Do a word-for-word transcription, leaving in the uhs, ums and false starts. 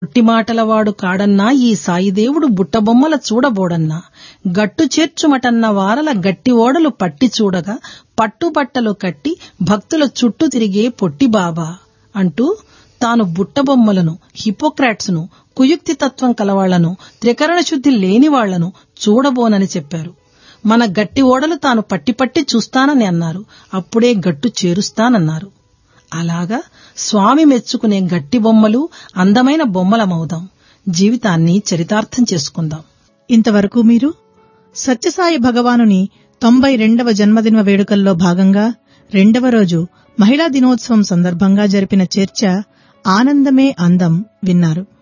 పుట్టి మాటలవాడు కాడన్నా ఈ సాయిదేవుడు బుట్టబొమ్మల చూడబోడన్నా గట్టు చేర్చుమటన్న వారల గట్టి ఓడలు పట్టి చూడగా పట్టుబట్టలు కట్టి భక్తుల చుట్టూ తిరిగే పొట్టి బాబా అంటూ తాను బుట్టబొమ్మలను, హిపోక్రాట్స్ను, కుయుక్తి తత్వం కలవాళ్లను, త్రికరణ శుద్ధి లేని వాళ్లను చూడబోనని చెప్పారు. మన గట్టి ఓడలు తాను పట్టి పట్టి చూస్తానని అన్నారు. అప్పుడే గట్టు చేరుస్తానన్నారు. అలాగా స్వామి మెచ్చుకునే గట్టి బొమ్మలు, అందమైన బొమ్మలమవుదాం. జీవితాన్ని చరితార్థం చేసుకుందాం. ఇంతవరకు మీరు సత్యసాయి భగవానుని తొంభై రెండవ జన్మదిన వేడుకల్లో భాగంగా రెండవ రోజు మహిళా దినోత్సవం సందర్భంగా జరిపిన చర్చ ఆనందమే అందం విన్నారు.